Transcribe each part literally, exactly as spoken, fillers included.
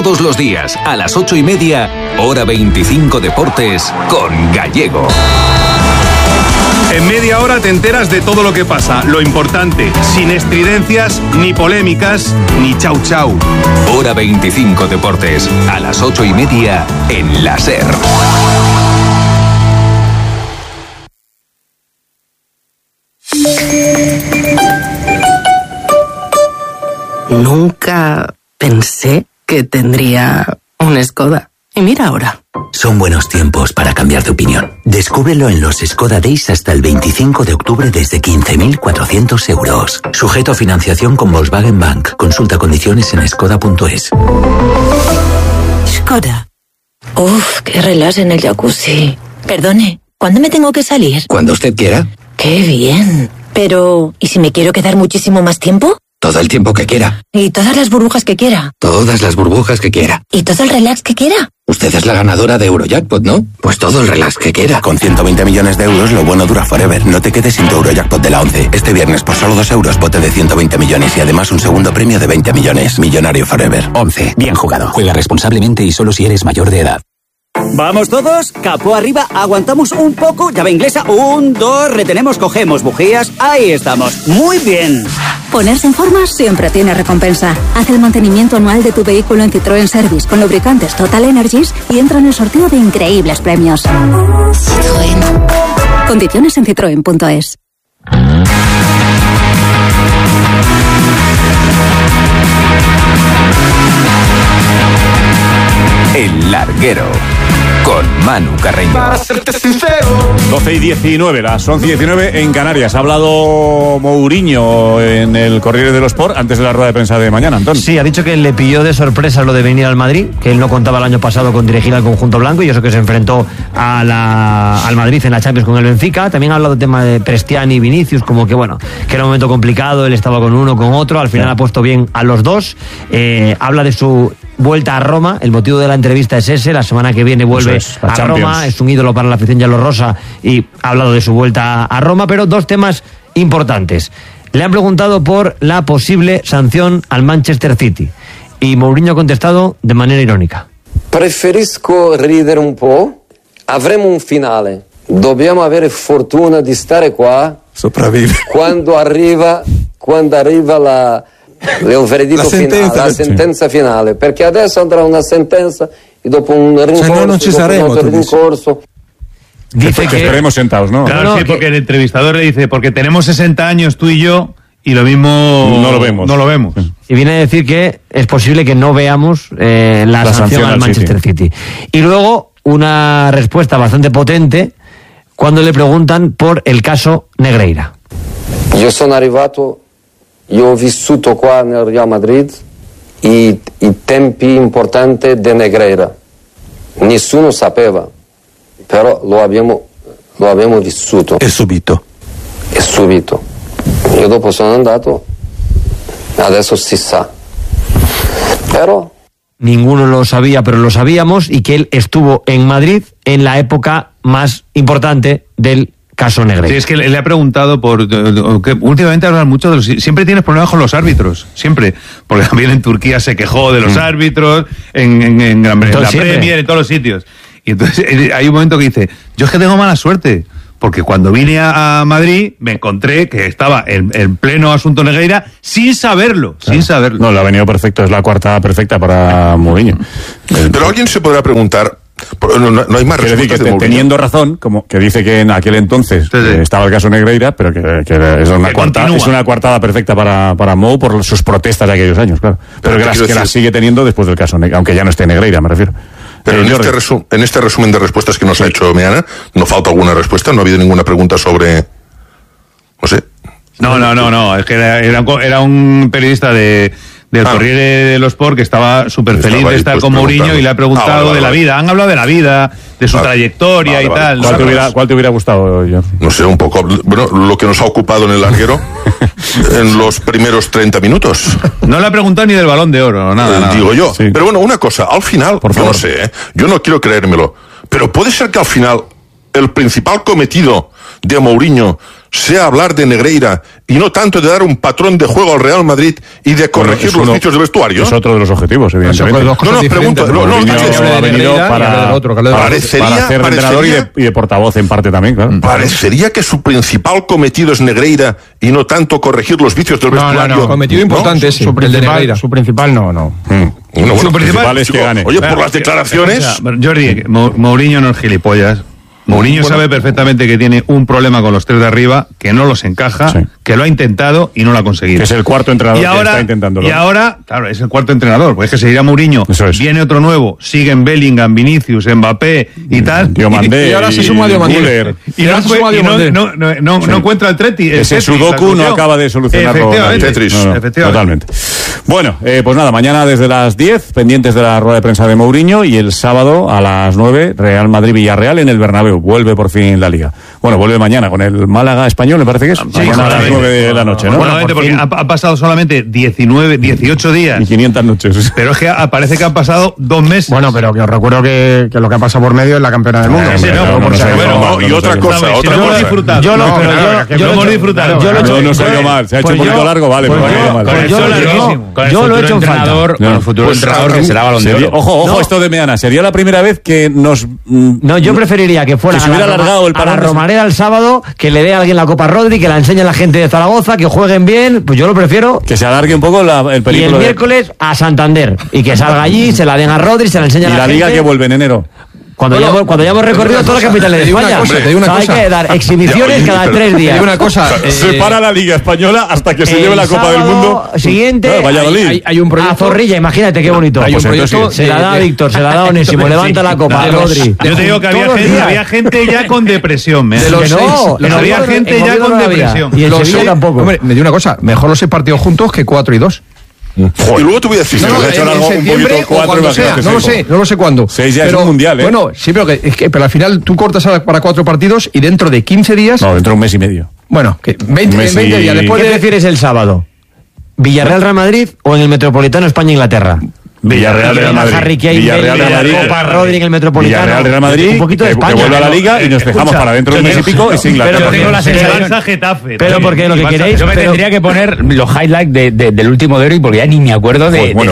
Todos los días, a las ocho y media, Hora veinticinco Deportes con Gallego. En media hora te enteras de todo lo que pasa, lo importante, sin estridencias, ni polémicas, ni chau chau. Hora veinticinco Deportes, a las ocho y media, en la SER. Nunca pensé que tendría un Skoda. Y mira ahora. Son buenos tiempos para cambiar de opinión. Descúbrelo en los Skoda Days hasta el veinticinco de octubre desde quince mil cuatrocientos euros. Sujeto a financiación con Volkswagen Bank. Consulta condiciones en skoda punto es. Skoda. Uf, qué relax en el jacuzzi. Perdone, ¿cuándo me tengo que salir? Cuando usted quiera. Qué bien. Pero, ¿y si me quiero quedar muchísimo más tiempo? Todo el tiempo que quiera. ¿Y todas las burbujas que quiera? Todas las burbujas que quiera. ¿Y todo el relax que quiera? Usted es la ganadora de Eurojackpot, ¿no? Pues todo el relax que quiera. Con ciento veinte millones de euros, lo bueno dura forever. No te quedes sin tu Eurojackpot de la once. Este viernes, por solo dos euros, bote de ciento veinte millones y además un segundo premio de veinte millones. Millonario forever. once. Bien jugado. Juega responsablemente y solo si eres mayor de edad. Vamos todos, capó arriba, aguantamos un poco, llave inglesa, un, dos, retenemos, cogemos bujías, ahí estamos, muy bien. Ponerse en forma siempre tiene recompensa. Haz el mantenimiento anual de tu vehículo en Citroën Service con lubricantes Total Energies y entra en el sorteo de increíbles premios. Citroën. Condiciones en citroen punto es. El Larguero, con Manu Carreño. Para serte sincero. doce y diecinueve, las once y diecinueve en Canarias. Ha hablado Mourinho en el Corriere dello Sport antes de la rueda de prensa de mañana, Antón. Sí, ha dicho que le pilló de sorpresa lo de venir al Madrid, que él no contaba el año pasado con dirigir al conjunto blanco, y eso que se enfrentó a la, al Madrid en la Champions con el Benfica. También ha hablado del tema de Prestiani y Vinicius, como que bueno, que era un momento complicado, él estaba con uno, con otro, al final sí. Ha puesto bien a los dos. Eh, habla de su vuelta a Roma, el motivo de la entrevista es ese, la semana que viene vuelve es, a, a Roma, es un ídolo para la afición yalorrosa y ha hablado de su vuelta a Roma, pero dos temas importantes. Le han preguntado por la posible sanción al Manchester City y Mourinho ha contestado de manera irónica. Preferisco ridere un po', avremo un finale, dobbiamo avere fortuna di stare qua, sopravvive, quando arriva, quando arriva la... il veredetto la sentenza, finale, la sentenza finale, perché adesso andrà una sentenza y dopo un rincorso, no, no ci saremo, dopo un rincorso. Dice que, que estaremos sentados, ¿no? Claro, no, sí, que... porque el entrevistador le dice, porque tenemos sesenta años tú y yo y lo mismo no lo vemos. No lo vemos. Y viene a decir que es posible que no veamos eh, la, la sanción, sanción al Manchester City. City. Y luego una respuesta bastante potente cuando le preguntan por el caso Negreira. Io sono arrivato, io ho vissuto qua nel Real Madrid i, i tempi importanti di Negreira. Nessuno sapeva, però lo abbiamo, lo abbiamo vissuto. E subito. E subito. Io dopo sono andato, adesso si sa. Pero... Ninguno lo sabía, pero lo sabíamos, y que él estuvo en Madrid en la época más importante del caso Negreira. Sí, es que le, le ha preguntado por que últimamente hablan mucho de los, siempre tienes problemas con los árbitros, siempre, porque también en Turquía se quejó de los mm. árbitros, en, en, en, Gran, en la siempre. Premier, en todos los sitios. Y entonces hay un momento que dice, yo es que tengo mala suerte, porque cuando vine a, a Madrid me encontré que estaba en, en pleno asunto Negreira sin saberlo, claro. sin saberlo. No, le ha venido perfecto, es la cuarta perfecta para Mourinho. Pero alguien se podrá preguntar, no, no, no hay más respuestas decir que de Mourinho. Teniendo razón, como que dice que en aquel entonces sí, sí. Eh, estaba el caso Negreira, pero que, que es una cuarta, es una coartada perfecta para, para Mou por sus protestas de aquellos años, claro. Pero, pero que, las, que las sigue teniendo después del caso, aunque ya no esté Negreira, me refiero. Pero en este, resu- en este resumen de respuestas que nos sí. ha hecho Meana, no falta alguna respuesta, no ha habido ninguna pregunta sobre... No sé. No, no, no, no, es que era, era, un, era un periodista de... del ah. Corriere dello Sport que estaba súper feliz de estar pues con Mourinho y le ha preguntado ah, vale, vale, de la vale. vida. Han hablado de la vida, de su vale. trayectoria vale, y vale. tal. ¿Cuál te, hubiera, ¿Cuál te hubiera gustado, John? No sé, un poco... Bueno, lo que nos ha ocupado en el larguero en los primeros treinta minutos. No le ha preguntado ni del Balón de Oro, nada, eh, nada. Digo yo. Sí. Pero bueno, una cosa, al final, Por yo favor. no sé, ¿eh? yo no quiero creérmelo, pero puede ser que al final el principal cometido de Mourinho sea hablar de Negreira y no tanto de dar un patrón de juego al Real Madrid y de corregir bueno, los vicios del vestuario? Es otro de los objetivos, evidentemente. No, no, pregunto. No, no, ha venido para, otro, para, parecería, para ser entrenador y de, y de portavoz en parte también, claro. Parecería que su principal cometido es Negreira y no tanto corregir los vicios del vestuario. No, no, no. Cometido importante ¿no? ese, su principal, su principal no, no. Hmm. Bueno, bueno, su principal es que gane. Oye, por las declaraciones... O sea, Jordi, Mourinho no es gilipollas. Mourinho bueno, sabe perfectamente que tiene un problema con los tres de arriba, que no los encaja, sí. que lo ha intentado y no lo ha conseguido. Que es el cuarto entrenador y ahora, que está intentándolo. Y ahora, claro, es el cuarto entrenador, porque es que se irá Mourinho, es. viene otro nuevo, siguen Bellingham, Vinicius, Mbappé y tal. Diomandé, y, y ahora se suma Diomandé. Y, y, y, no, y no, no, no, no, sí. no encuentra el Treti. El Ese Tetris, Sudoku no acaba de solucionarlo. Efectivamente. Tetris. No, no, efectivamente. Totalmente. Bueno, eh, pues nada, mañana desde las diez, pendientes de la rueda de prensa de Mourinho, y el sábado a las nueve, Real Madrid-Villarreal en el Bernabéu. Vuelve por fin la Liga. Bueno, vuelve mañana con el Málaga Español, me parece que es. Sí, mañana a las nueve de la noche, ¿no? Bueno, bueno porque ha, ha pasado solamente diecinueve, dieciocho días. Y quinientas noches. Pero es que parece que han pasado dos meses. Bueno, pero que os recuerdo que, que lo que ha pasado por medio es la campeona del mundo. Sí, no, no, bueno, y otra cosa, otra cosa. Disfrutado. Yo lo, pero yo, yo lo hemos disfrutado. Yo no, no salió mal. Se ha hecho un poquito largo, vale, pero no salió mal. Yo lo he hecho en falta. Con el futuro entrenador que será Balón de Oro. Ojo, ojo, esto de Meana. Sería la primera vez que nos. No, yo preferiría que fuera. Que se hubiera alargado el parón. Romareda el sábado, que le dé a alguien la Copa Rodri, que la enseñe a la gente de Zaragoza, que jueguen bien, pues yo lo prefiero. Que se alargue un poco la, el peligro. Y el de... miércoles a Santander, y que salga allí, se la den a Rodri, se la enseñe a la, y la gente. Liga que vuelve en enero. Cuando, bueno, ya, cuando ya hemos recorrido toda la capital de España. Cosa, o sea, hay que dar exhibiciones ya, cada tres días. Una cosa, eh, se para la Liga Española hasta que se lleve la Copa del Mundo. Siguiente, claro, Valladolid. Hay, hay un proyecto. A Zorrilla, imagínate qué bonito. Hay un pues proyecto. Se la da a Víctor, se la da a Onésimo, levanta la copa a Rodri. Yo te digo que había gente, había gente ya con depresión. De los no, seis, había gente ya con depresión. Y el Sevilla tampoco. Hombre, me dio una cosa, mejor los seis partidos juntos que cuatro y dos. Joder. Y luego te voy a decir, no, no, en, en, en septiembre o cuando sea, no lo sé, no lo sé cuándo. Seis ya pero, es un mundial, ¿eh? Bueno, sí, pero, que, es que, pero al final tú cortas para cuatro partidos y dentro de quince días... No, dentro de un mes y medio. Bueno, que veinte, veinte días después ¿Qué de... prefieres el sábado? ¿Villarreal Real Madrid o en el Metropolitano España-Inglaterra? Villarreal Real Madrid. Villarreal Real Madrid. Copa Rodri en el Metropolitano. Villarreal Real Madrid. Un poquito de España. Que vuelva a la Liga y nos dejamos para dentro de un mes y pico y sin Inglaterra. Pero tengo la sensación Getafe. Pero porque lo que queréis. Yo me tendría que poner los highlights de, de, del último derby porque ya ni me acuerdo de. Bueno,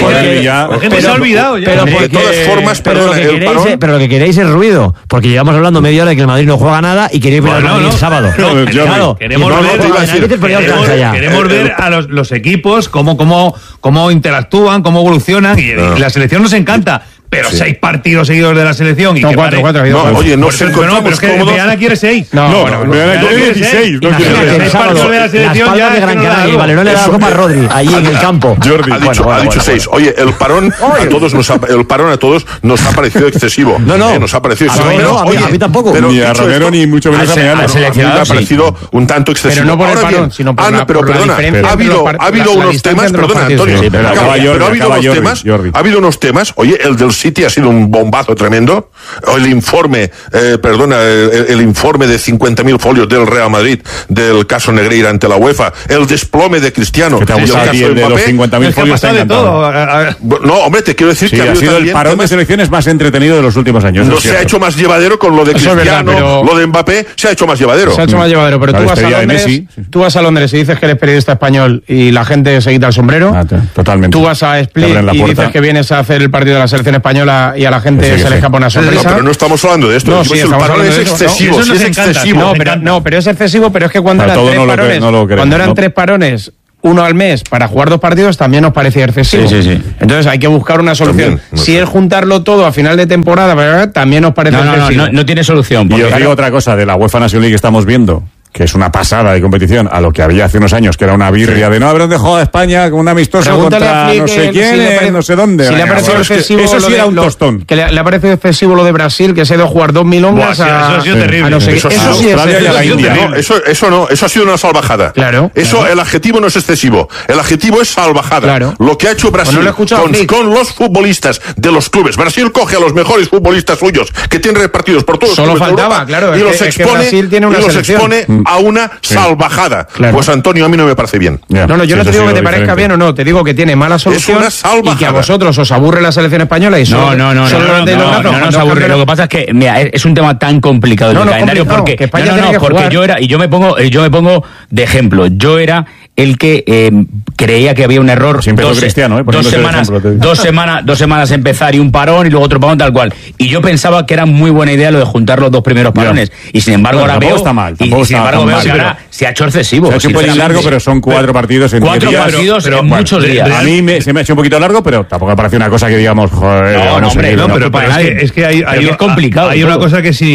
la gente se ha olvidado ya. Pero de todas formas, pero lo que queréis, pero lo que queréis es ruido, porque llevamos hablando media hora de que el Madrid no juega nada y queréis ver al Madrid el sábado. Claro, queremos ver. Queremos ver a los equipos cómo cómo interactúan, cómo evolucionan y la selección nos encanta. Pero sí. seis partidos seguidos de la selección y no, que cuatro, vale, cuatro, no, cuatro. Oye, no pues sé no, pero es que Meana quiere seis. No, no, no, Meana quiere dieciséis. No quiere seis partidos de la selección ya de Gran Canaria. Vale, no le da la copa a Rodri allí en el campo. Jordi ha dicho, ha dicho seis. Oye, el parón a todos nos ha, el parón a todos nos ha parecido excesivo. No, no. Nos ha parecido excesivo. A mí tampoco. Ni a Romero ni mucho menos a Meana. A mí me ha parecido un tanto excesivo. Pero no por el parón, sino por la pero perdona, ha habido ha habido unos temas, perdona, Antonio, pero ha habido unos temas, ha habido unos temas. Oye, el del City ha sido un bombazo tremendo. El informe, eh, perdona, el, el informe de cincuenta mil folios del Real Madrid del caso Negreira ante la UEFA, el desplome de Cristiano, que te ha gustado el, el de los cincuenta mil folios te ha encantado. No, hombre, te quiero decir sí, que ha, ha sido el parón de selecciones más entretenido de los últimos años. No se ha hecho más llevadero con lo de Cristiano, verdad, pero... lo de Mbappé, se ha hecho más llevadero. Se ha hecho más llevadero, pero tú vas, a Londres, sí. tú vas a Londres y dices que eres periodista español y la gente se quita el sombrero. Ah, totalmente. Tú vas a Split y dices que vienes a hacer el partido de la selección española y a la gente sí, se sí. le escapa una sonrisa. No, pero no estamos hablando de esto. No, sí, el parón es excesivo. No, sí, es excesivo. No, pero, no, pero es excesivo, pero es que cuando eran tres no parones, no lo cuando eran no. tres parones, uno al mes para jugar dos partidos, también nos parecía excesivo. Sí, sí, sí. Entonces hay que buscar una solución. También, no si sé. es juntarlo todo a final de temporada, ¿verdad? También nos parece no, no, excesivo. No, no, no tiene solución. Y os claro, digo otra cosa de la UEFA Nations League que estamos viendo, que es una pasada de competición a lo que había hace unos años, que era una birria sí. de no habrán dejado a España con un amistoso Pregúntale contra no sé quién, si pare... no sé dónde. Si le ha parecido excesivo eso sí era un tostón. Que le, le ha parecido excesivo lo de Brasil, que se ha ido a jugar dos milongas Buah, a... Eso ha sido terrible. A no sé, eso, eso sí es excesivo. No, eso, eso no, eso ha sido una salvajada. Claro. Eso, claro. el adjetivo no es excesivo. El adjetivo es salvajada. Claro. Lo que ha hecho Brasil pues no con, con los futbolistas de los clubes. Brasil coge a los mejores futbolistas suyos, que tienen repartidos por todos Solo los clubes faltaba, de Europa, claro. y Es los que, expone, es que Brasil tiene una y los selección. expone, a una sí. salvajada. Claro. Pues Antonio, a mí no me parece bien. Yeah. No, no, yo sí, no te digo que te parezca diferente. bien o no, te digo que tiene mala solución y que a vosotros os aburre la selección española y solo, no, no, no, solo no, no, no, no, no nos aburre. Lo que pasa es que mira, es un tema tan complicado el no, no, calendario porque que España no, no, no, porque jugar. yo era y yo me pongo yo me pongo de ejemplo. Yo era el que eh, creía que había un error dos, Cristiano, eh, dos semanas ejemplo, dos semanas dos semanas empezar y un parón y luego otro parón tal cual y yo pensaba que era muy buena idea lo de juntar los dos primeros parones yeah. y sin embargo bueno, ahora veo está mal, y, y sin embargo veo que ahora se ha hecho excesivo se ha hecho un poquito largo pero son cuatro partidos en cuatro días, partidos pero, en bueno, muchos días a mí me, se me ha hecho un poquito largo pero tampoco me parece una cosa que digamos joder no, no, hombre, no, pero, pero es, que, es que hay, hay, es complicado hay una cosa que es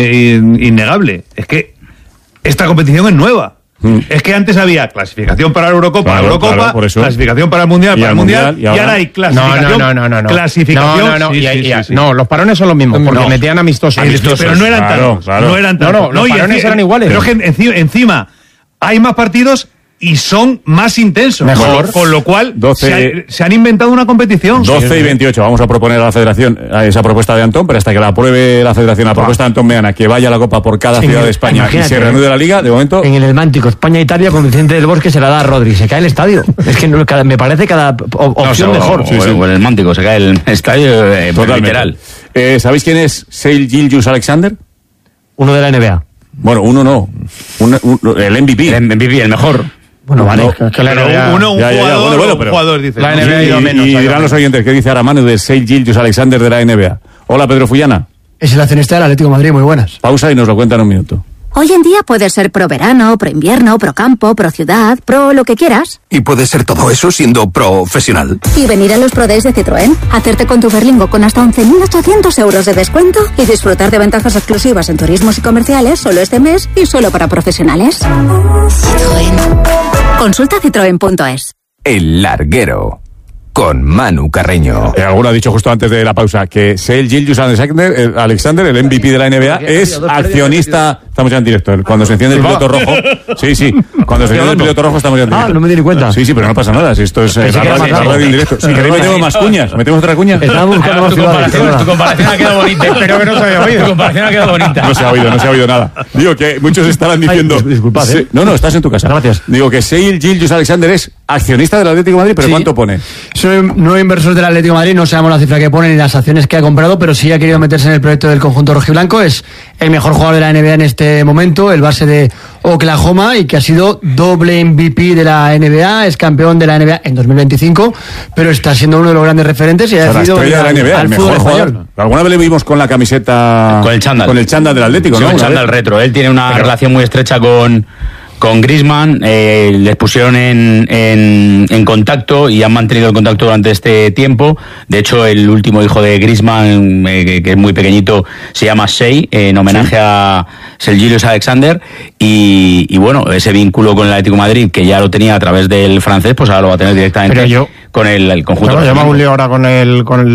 innegable es que esta competición es nueva. Mm. Es que antes había clasificación para la Eurocopa, claro, Eurocopa, claro, clasificación para el Mundial, y para el Mundial, mundial y, ahora... y ahora hay clasificación. No, no, no, no. Clasificación. No, no, no. Sí, y, sí, y, sí, y, sí. no, los parones son los mismos, porque no. metían amistosos. amistosos. Pero no eran claro, tantos. Claro. No eran tantos. No, no, los no, parones y eran iguales. Pero que encima, encima hay más partidos y son más intensos. Mejor. Con, con lo cual doce, se, ha, se han inventado una competición. doce y veintiocho. Vamos a proponer a la Federación a esa propuesta de Antón, pero hasta que la apruebe la Federación, la propuesta de Antón Meana, que vaya a la Copa por cada ciudad el, de España imagínate, y se reanude la Liga, de momento... En el Mántico, España-Italia, con Vicente del Bosque se la da a Rodri. Se cae el estadio. Es que no, cada, me parece cada opción no, o sea, mejor. O, sí, o, sí. o en el Mántico se cae el estadio eh, literal. Eh, ¿Sabéis quién es Shai Gilgeous-Alexander? Uno de la N B A. Bueno, uno no. Un, un, el M V P. El M V P, el mejor. Bueno, vale. No, que la N B A, uno, un ya, ya, jugador, ya, bueno, bueno, pero un jugador dice. La N B A ha ido menos. Y, y dirán los oyentes, ¿qué dice ahora Manu de Shai Gilgeous-Alexander de la N B A? Hola, Pedro Fullana. Es el accionista del Atlético de Madrid, muy buenas. Pausa y nos lo cuentan en un minuto. Hoy en día puedes ser pro verano, pro invierno, pro campo, pro ciudad, pro lo que quieras. Y puedes ser todo eso siendo profesional. Y venir a los Pro Days de Citroën, hacerte con tu Berlingo con hasta once mil ochocientos euros de descuento y disfrutar de ventajas exclusivas en turismos y comerciales solo este mes y solo para profesionales. Citroën. Consulta citroen punto es. El Larguero. Con Manu Carreño. Eh, alguno ha dicho justo antes de la pausa que Shai Gilgeous-Alexander, el, Alexander, el M V P de la N B A, es accionista. Estamos ya en directo. Cuando se enciende el piloto rojo. Sí, sí. Cuando se enciende el piloto rojo estamos ya en directo. Ah, no me di ni cuenta. Sí, sí, pero no pasa nada. Si esto es eh, la radio, la radio en directo. Si queréis metemos más cuñas. ¿Metemos otra cuña? Estamos buscando más ciudades. Tu comparación ha quedado bonita. Espero que no se haya oído. Tu comparación ha quedado bonita. No se ha oído, no se ha oído nada. Digo que muchos estarán diciendo... Ay, disculpad, ¿eh? No, no, estás en tu casa. Gracias. Digo que Shai Gilgeous-Alexander es accionista del Atlético de Madrid, pero sí. ¿Cuánto pone? Soy nuevo inversor del Atlético de Madrid, no sabemos la cifra que pone ni las acciones que ha comprado, pero sí ha querido meterse en el proyecto del conjunto rojiblanco. Es el mejor jugador de la N B A en este momento, el base de Oklahoma, y que ha sido doble M V P de la N B A, es campeón de la N B A en dos mil veinticinco, pero está siendo uno de los grandes referentes y ha decidido venir al, N B A, al fútbol español. Alguna vez le vimos con la camiseta, con el chándal, con el chándal del Atlético, sí, ¿no? Con el chándal retro. Él tiene una pero... relación muy estrecha con con Griezmann, eh, les pusieron en, en, en contacto y han mantenido el contacto durante este tiempo. De hecho, el último hijo de Griezmann, eh, que, que es muy pequeñito, se llama Shai, eh, en homenaje ¿sí? a Shai Gilgeous-Alexander. Y, y bueno, ese vínculo con el Atlético de Madrid, que ya lo tenía a través del francés, pues ahora lo va a tener directamente Pero yo, con el, el conjunto. Yo me hago un lío ahora con el, con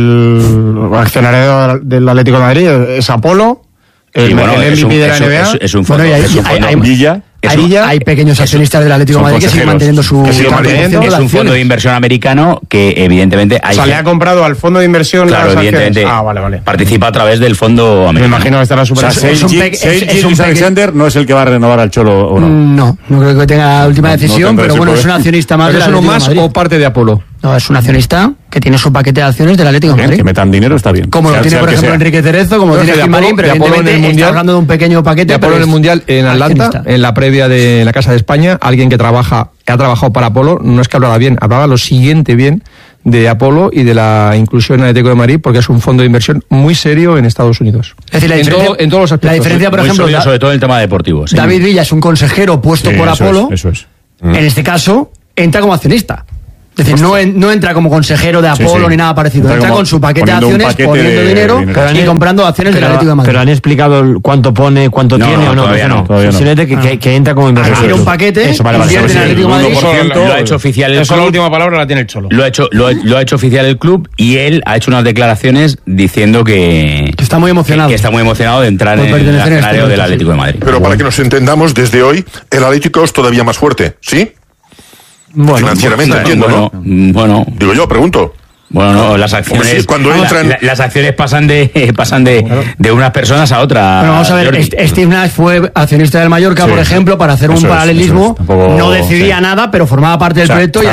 el accionario del Atlético de Madrid, es Apolo, el, bueno, el M V P de la N B A. Es, es, es un fondo. Bueno, y hay, es un fondo. Hay, hay, Villa. Hay, hay pequeños accionistas del Atlético de Madrid que siguen manteniendo su... Que siguen manteniendo, es un fondo de inversión americano que evidentemente... Hay o sea, le ha comprado al fondo de inversión claro, las evidentemente acciones. Ah, vale, vale. Participa a través del fondo americano. Me imagino que estará súper... O sea, Shai Gilgeous-Alexander no es el que va a renovar al Cholo, ¿o no? No, no creo que tenga la última no, decisión, no pero bueno, poder. Es un accionista más del Atlético de Madrid. ¿Es uno más o parte de Apolo? No, es un accionista que tiene su paquete de acciones del Atlético de Madrid. Que metan dinero está bien. Como lo tiene, por ejemplo, Enrique Cerezo, como lo tiene Gilmarín, pero evidentemente está hablando de un pequeño paquete. De Apolo en el Mundial en Atlanta, en la previa de la Casa de España, alguien que trabaja, que ha trabajado para Apolo, no es que hablara bien, hablaba lo siguiente bien de Apolo y de la inclusión en el Atlético de Madrid, porque es un fondo de inversión muy serio en Estados Unidos. Es decir, la en, diferencia, todo, en todos los aspectos. La diferencia, por muy ejemplo, sólido, sobre todo en el tema deportivo. Sí. David Villa es un consejero puesto sí, por eso Apolo. Es, eso es. Mm. En este caso, entra como accionista. Es decir, no, en, no entra como consejero de Apolo sí, sí. ni nada parecido. Entra, entra con su paquete de acciones, paquete poniendo de, dinero, dinero y comprando acciones del Atlético de Madrid. Pero han explicado cuánto pone, cuánto no, tiene no, o no. Todavía no. Todavía no. Que, ah. que, que entra como inversor. Tiene un paquete, eso, vale, vale, invierte en el Atlético de Madrid. Lo, lo ha hecho oficial el Eso club. La última palabra la tiene el Cholo. Lo ha hecho, lo, lo ha hecho oficial el club y él ha hecho unas declaraciones diciendo que, que está muy emocionado. Que, que está muy emocionado de entrar en el escenario este del Atlético de Madrid. Pero para que nos entendamos, desde hoy el Atlético es todavía más fuerte, ¿sí? Bueno, financieramente, bueno, entiendo, bueno, ¿no? Bueno, digo yo, pregunto. Bueno, no, las acciones pues sí, cuando entran... la, las acciones pasan de pasan de, claro. de unas personas a otras. Bueno, vamos a ver, Jordi. Steve Nash fue accionista del Mallorca, sí. por ejemplo, para hacer un eso paralelismo. Es, es. Tampoco, no decidía sí. nada, pero formaba parte del o sea, proyecto y